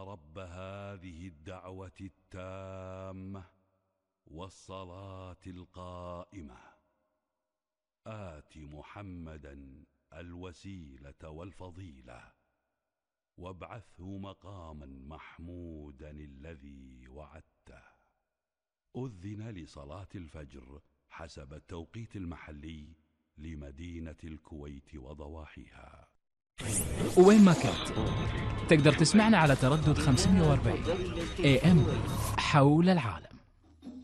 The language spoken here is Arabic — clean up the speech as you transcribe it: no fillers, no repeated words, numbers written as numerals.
رب هذه الدعوة التامة والصلاة القائمة آت محمدا الوسيلة والفضيلة وابعثه مقاما محمودا الذي وعدته. أذن لصلاة الفجر حسب التوقيت المحلي لمدينة الكويت وضواحيها. وين ما كنت تقدر تسمعنا على تردد 540 AM حول العالم.